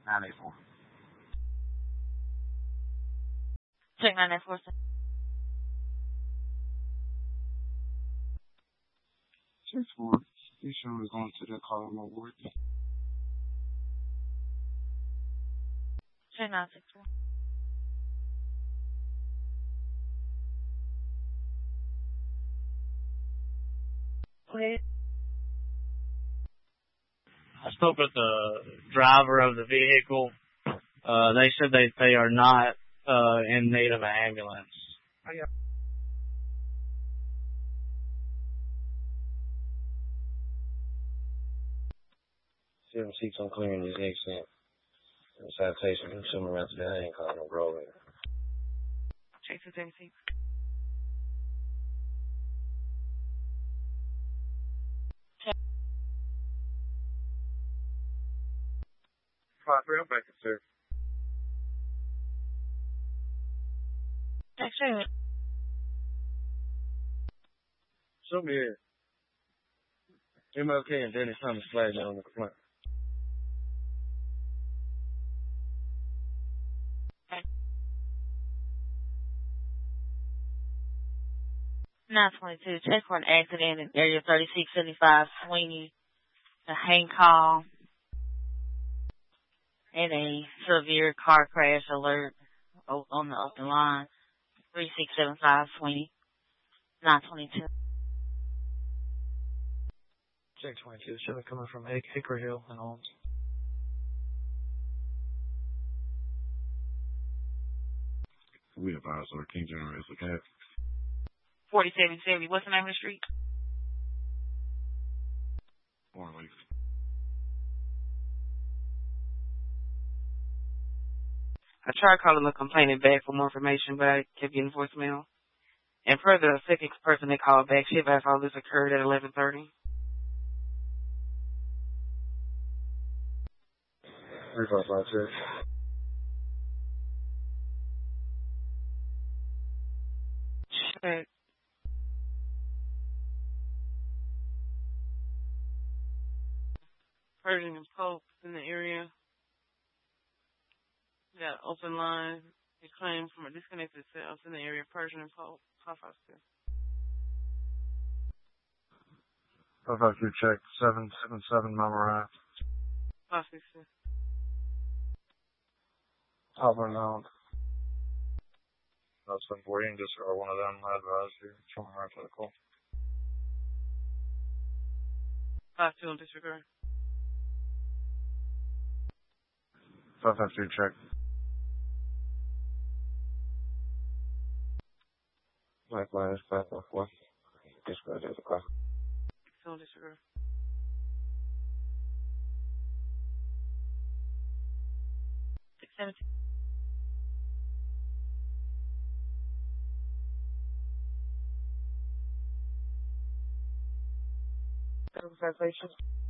984. Check 984. Check 4. You sure we're going to the Colorado Ward? Check 964. Go ahead. I spoke with the driver of the vehicle. They said they are not in need of an ambulance. Yeah. Seven seats on clearing is excellent. Sanitation consumer rental that ain't calling no Grove. Check 236. Check. 5-3, I'm back, sir. Check 7. Show me here. MLK and Dennis Thomas flagged on the complaint. Okay. 922. Check for an accident in area 3675 Sweeney. A hang call and a severe car crash alert on the open line. 3675 Sweeney. 922. Check 22. Should be coming from Hickory Hill and Holmes. We advise our King General is okay. 4770. What's the name of the street? Warrenleaf. I tried calling the complainant back for more information, but I kept getting voicemail. And further, a second person that called back, she advised all this occurred at 11:30. 3556. Check. Pershing and Pope in the area. We got an open line. They claim from a disconnected cell in the area. Pershing and Pope. 552. 552, check 777 Mama 562. Auburn Mound. That's 740, and just one of them, I advise you. From right for the call. 52 on disregard. 552, check. Likewise, 514. Disregard as a call. 2 on disregard. 617. Citation.